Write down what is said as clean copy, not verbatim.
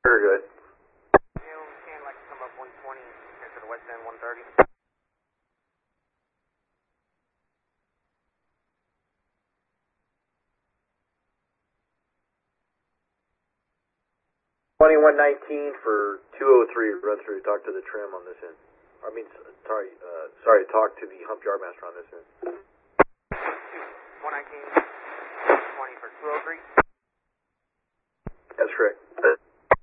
Very good. Can like to come up 120 into the west end 130. 2119 for 203, run through, talk to the trim on this end. Talk to the hump yard master on this end. 119, 20 for 203.